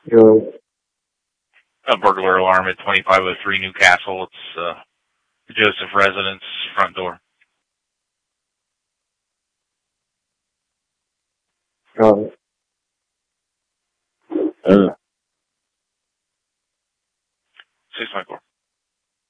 A burglar alarm at 2503 Newcastle. It's the Joseph residence front door.